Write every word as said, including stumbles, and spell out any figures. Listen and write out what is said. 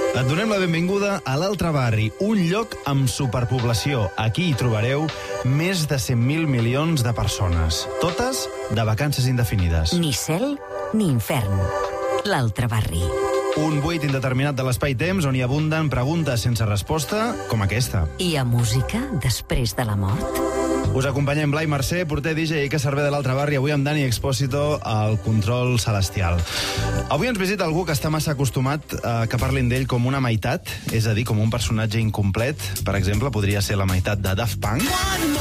Et donem la benvinguda a l'Altre Barri, un lloc amb superpoblació. Aquí hi trobareu més de cent mil milions de persones, totes de vacances indefinides. Ni cel ni infern. L'Altre Barri. Un buit indeterminat de l'espai-temps on hi abunden preguntes sense resposta, com aquesta. Hi ha música després de la mort? Us acompanyem Blai Mercè, porter D J i que servei de l'Altre Barri, avui amb Dani Expósito al control celestial. Avui ens visita algú que està massa acostumat a que parlin d'ell com una meitat, és a dir, com un personatge incomplet. Per exemple, podria ser la meitat de Daft Punk.